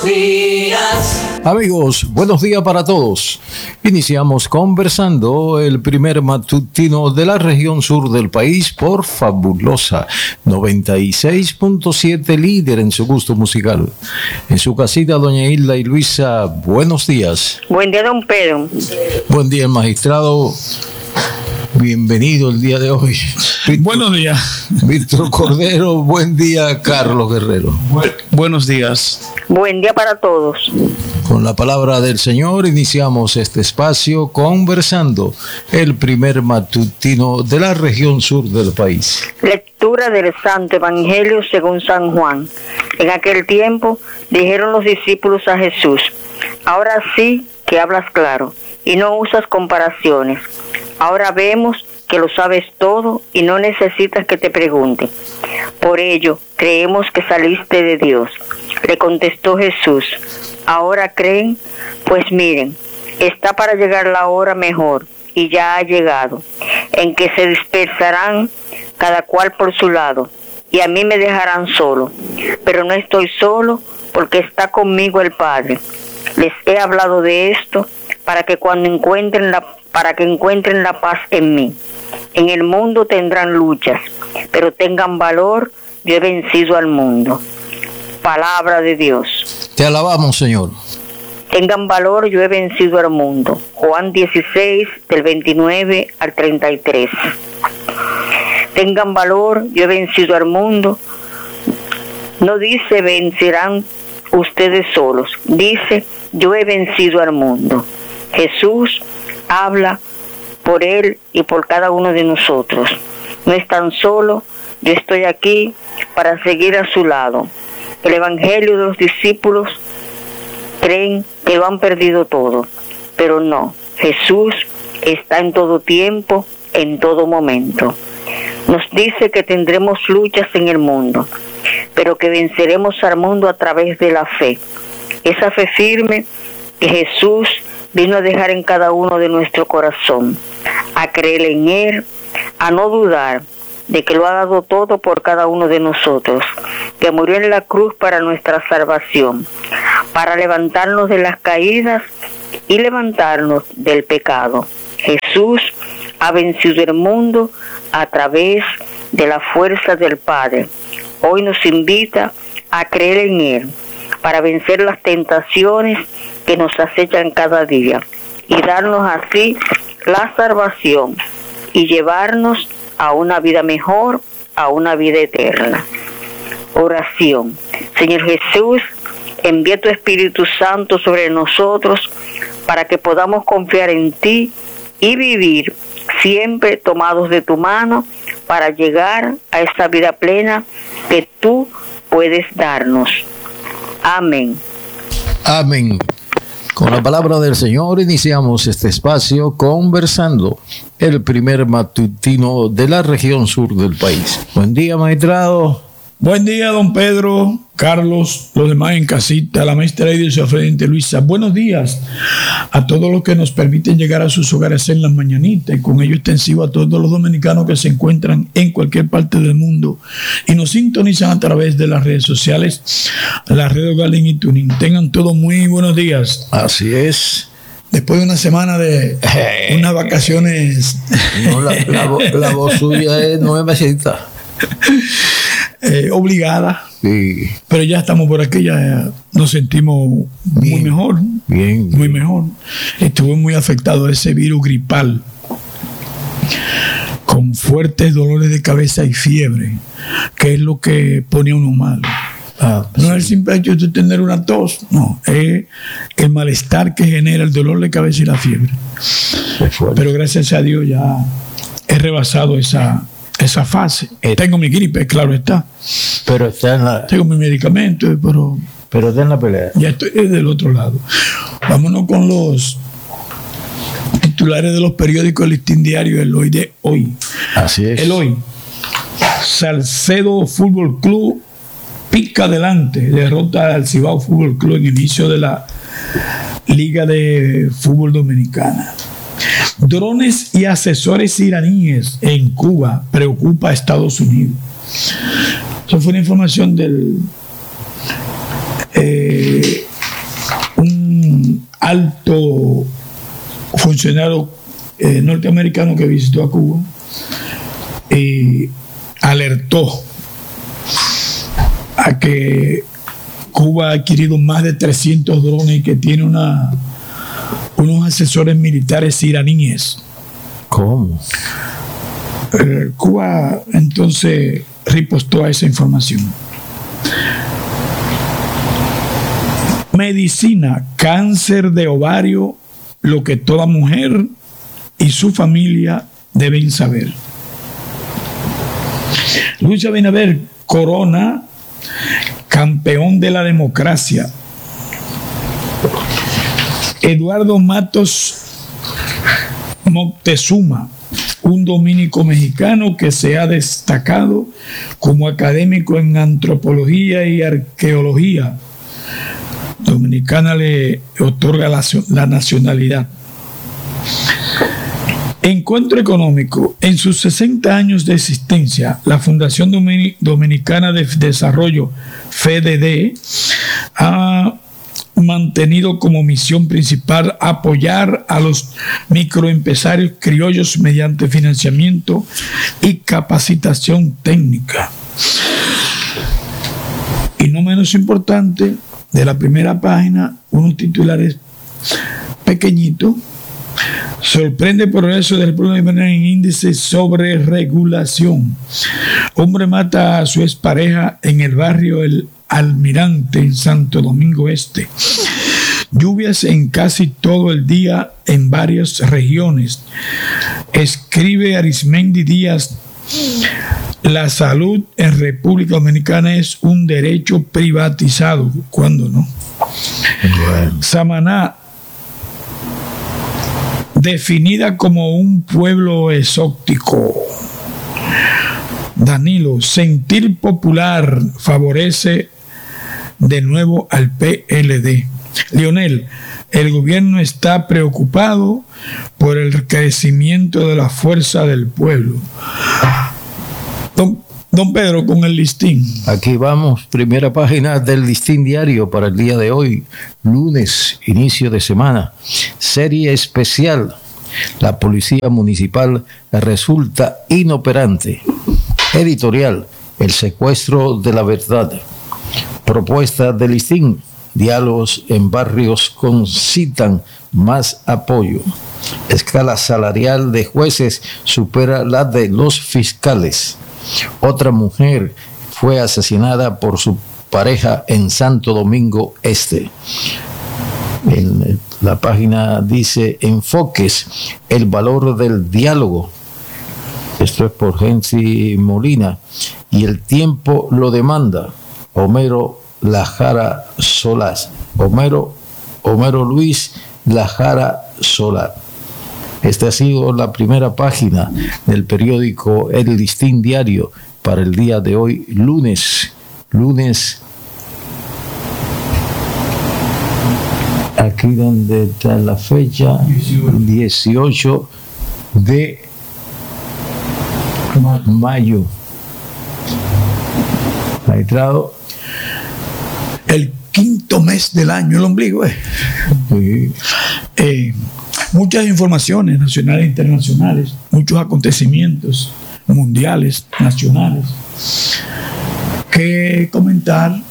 días. Amigos, buenos días para todos. Iniciamos conversando el primer matutino de la región sur del país por Fabulosa 96.7, líder en su gusto musical. En su casita, doña Hilda y Luisa, buenos días. Buen día, don Pedro. Buen día, magistrado. Bienvenido el día de hoy. Buenos días. Víctor Cordero, buen día, Carlos Guerrero. Buenos días. Buen día para todos. Con la palabra del Señor iniciamos este espacio conversando, el primer matutino de la región sur del país. Lectura del Santo Evangelio según San Juan. En aquel tiempo dijeron los discípulos a Jesús: ahora sí que hablas claro y no usas comparaciones. Ahora vemos que lo sabes todo y no necesitas que te pregunte. Por ello, creemos que saliste de Dios. Le contestó Jesús: ¿ahora creen? Pues miren, está para llegar la hora mejor, y ya ha llegado, en que se dispersarán cada cual por su lado, y a mí me dejarán solo. Pero no estoy solo, porque está conmigo el Padre. Les he hablado de esto para que encuentren la paz en mí. En el mundo tendrán luchas, pero tengan valor, yo he vencido al mundo. Palabra de Dios. Te alabamos, Señor. Tengan valor, yo he vencido al mundo. Juan 16, del 29 al 33. Tengan valor, yo he vencido al mundo. No dice vencerán ustedes solos, dice yo he vencido al mundo. Jesús habla por él y por cada uno de nosotros. No están solos, yo estoy aquí para seguir a su lado. El evangelio de los discípulos creen que lo han perdido todo, pero no, Jesús está en todo tiempo, en todo momento. Nos dice que tendremos luchas en el mundo, pero que venceremos al mundo a través de la fe. Esa fe firme que Jesús vino a dejar en cada uno de nuestro corazón, a creer en Él, a no dudar de que lo ha dado todo por cada uno de nosotros, que murió en la cruz para nuestra salvación, para levantarnos de las caídas y levantarnos del pecado. Jesús ha vencido el mundo a través de la fuerza del Padre. Hoy nos invita a creer en Él para vencer las tentaciones que nos acechan cada día y darnos así la salvación y llevarnos a una vida mejor, a una vida eterna. Oración. Señor Jesús, envía tu Espíritu Santo sobre nosotros para que podamos confiar en ti y vivir siempre tomados de tu mano para llegar a esa vida plena que tú puedes darnos. Amén. Amén. Con la palabra del Señor iniciamos este espacio conversando, el primer matutino de la región sur del país. Buen día, magistrado. Buen día, don Pedro, Carlos, los demás en casita, la maestra y su frente Luisa. Buenos días a todos los que nos permiten llegar a sus hogares en las mañanitas, y con ello extensivo a todos los dominicanos que se encuentran en cualquier parte del mundo y nos sintonizan a través de las redes sociales, la red Galín y Tuning. Tengan todos muy buenos días. Así es. Después de una semana de unas vacaciones. No, la voz suya es 9 meses. Obligada, sí. Pero ya estamos por aquí, ya nos sentimos bien, muy mejor, muy mejor. Estuve muy afectado a ese virus gripal, con fuertes dolores de cabeza y fiebre, que es lo que pone a uno mal. No es el simple hecho de tener una tos, no, es el malestar que genera el dolor de cabeza y la fiebre. Pero gracias a Dios ya he rebasado esa fase. Tengo mi gripe, claro está. Pero está en la... Tengo mi medicamento, pero está en la pelea. Ya estoy del otro lado. Vámonos con los titulares de los periódicos del Listín Diario, el Hoy de hoy. Así es. El Hoy. Salcedo Fútbol Club pica adelante, derrota al Cibao Fútbol Club en inicio de la Liga de Fútbol Dominicana. Drones y asesores iraníes en Cuba preocupa a Estados Unidos. Eso fue una información del alto funcionario norteamericano que visitó a Cuba, alertó a que Cuba ha adquirido más de 300 drones y que tiene unos asesores militares iraníes. ¿Cómo? Cuba entonces ripostó a esa información. Medicina, cáncer de ovario, lo que toda mujer y su familia deben saber. Luis Abinader corona campeón de la democracia. Eduardo Matos Moctezuma, un dominico mexicano que se ha destacado como académico en antropología y arqueología. Dominicana le otorga la nacionalidad. Encuentro económico. En sus 60 años de existencia, la Fundación Dominicana de Desarrollo, FDD, ha mantenido como misión principal apoyar a los microempresarios criollos mediante financiamiento y capacitación técnica. Y no menos importante, de la primera página, unos titulares pequeñitos. Sorprende progreso del pueblo en índice sobre regulación. Hombre mata a su expareja en el barrio El Almirante en Santo Domingo Este. Lluvias en casi todo el día en varias regiones. Escribe Arismendi Díaz: la salud en República Dominicana es un derecho privatizado. ¿Cuándo no? Bueno. Samaná, definida como un pueblo exótico. Danilo, sentir popular favorece de nuevo al PLD. Leonel, el gobierno está preocupado por el crecimiento de la fuerza del pueblo. Don Pedro, con el listín. Aquí vamos, primera página del listín diario para el día de hoy, lunes, inicio de semana. Serie especial: la policía municipal resulta inoperante. Editorial: el secuestro de la verdad. Propuesta del listín: diálogos en barrios concitan más apoyo. Escala salarial de jueces supera la de los fiscales. Otra mujer fue asesinada por su pareja en Santo Domingo Este. La página dice: enfoques, el valor del diálogo. Esto es por Gensi Molina. Y el tiempo lo demanda. Homero Lajara Solás. Homero Luis Lajara Solá. Esta ha sido la primera página del periódico El Listín Diario para el día de hoy, lunes. Aquí donde está la fecha, 18 de mayo. Maestrado. El quinto mes del año, el ombligo. Sí. Muchas informaciones nacionales e internacionales, muchos acontecimientos mundiales, nacionales, que comentar.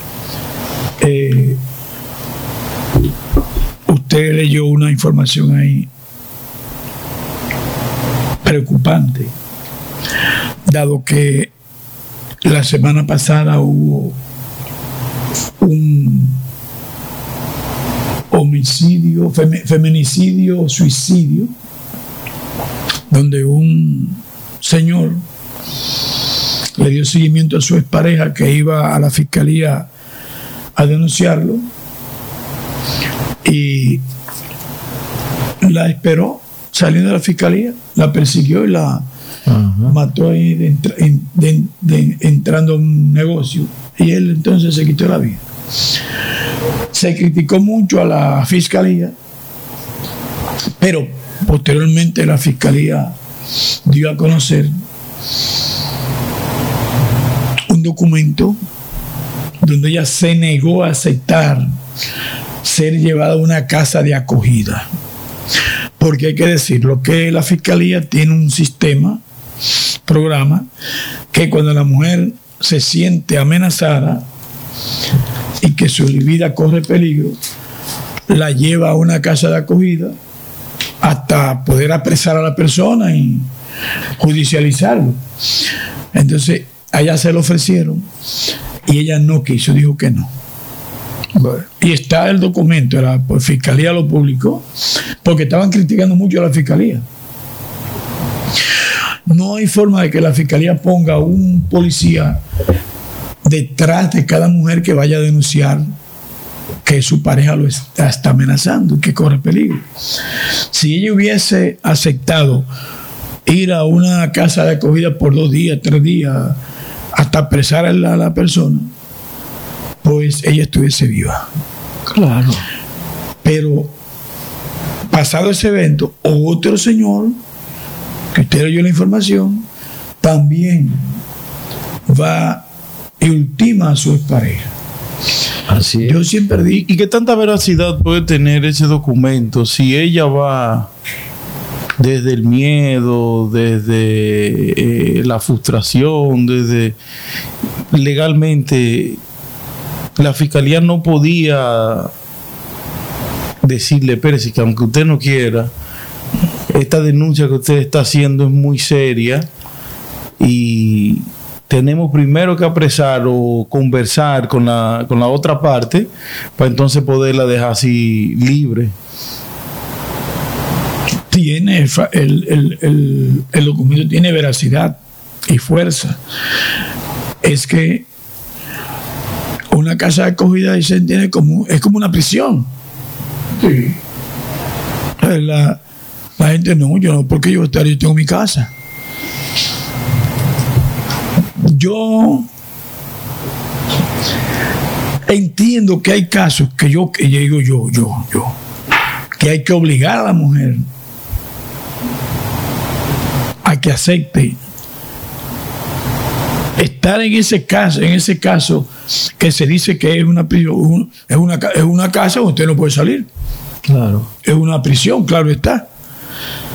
Usted leyó una información ahí preocupante, dado que la semana pasada hubo un homicidio, feminicidio, suicidio, donde un señor le dio seguimiento a su expareja que iba a la fiscalía a denunciarlo y la esperó saliendo de la fiscalía, la persiguió y la mató ahí entrando a un negocio, y él entonces se quitó la vida. Se criticó mucho a la fiscalía, pero posteriormente la fiscalía dio a conocer un documento donde ella se negó a aceptar ser llevada a una casa de acogida. Porque hay que decirlo, que la Fiscalía tiene un programa, que cuando la mujer se siente amenazada y que su vida corre peligro, la lleva a una casa de acogida hasta poder apresar a la persona y judicializarlo. Entonces, a ella se lo ofrecieron y ella no quiso, dijo que no. Bueno, y está el documento, la Fiscalía lo publicó, porque estaban criticando mucho a la Fiscalía. No hay forma de que la Fiscalía ponga un policía detrás de cada mujer que vaya a denunciar que su pareja lo está amenazando y que corre peligro. Si ella hubiese aceptado ir a una casa de acogida por 2 días, 3 días, hasta apresar a la persona, pues ella estuviese viva. Claro. Pero pasado ese evento, otro señor, que usted leyó la información, también va y ultima a su expareja. Así es. Yo siempre digo, ¿y qué tanta veracidad puede tener ese documento si ella va desde el miedo, desde la frustración, desde legalmente la Fiscalía no podía decirle, espérese, que aunque usted no quiera, esta denuncia que usted está haciendo es muy seria y tenemos primero que apresar o conversar con la otra parte para entonces poderla dejar así libre? Tiene el documento tiene veracidad y fuerza. Es que una casa de acogida se entiende es como una prisión. Sí. La gente no, porque yo tengo mi casa. Yo entiendo que hay casos que que hay que obligar a la mujer a que acepte estar en ese caso que se dice que es una prisión, es una casa donde usted no puede salir. Claro. Es una prisión, claro está.